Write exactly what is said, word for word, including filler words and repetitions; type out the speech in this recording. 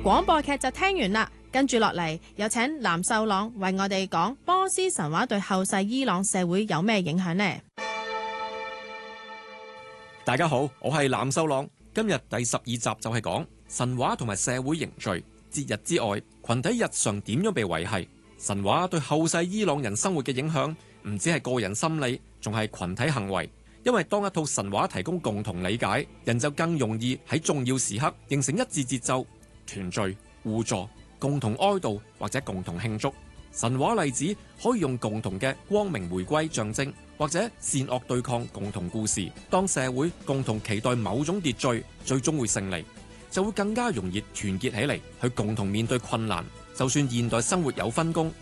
廣播劇就聽完啦，跟住落嚟有請藍秀朗為我哋講波斯神話對後世伊朗社會有咩影響呢？ 大家好，我係藍秀朗。今日第十二集就係講神話同埋社會凝聚。節日之外，群體日常點樣被維繫？神話對後世伊朗人生活嘅影響唔止係個人心理，仲係群體行為。因為當一套神話提供共同理解，人就更容易喺重要時刻形成一致節奏，團聚、互助、共同哀悼或者共同慶祝。神話例子可以用共同嘅光明回歸象徵，或者善惡對抗共同故事。當社會共同期待某種秩序最終會勝利，就會更加容易團結起嚟，去共同面對困難。就算現代生活有分工，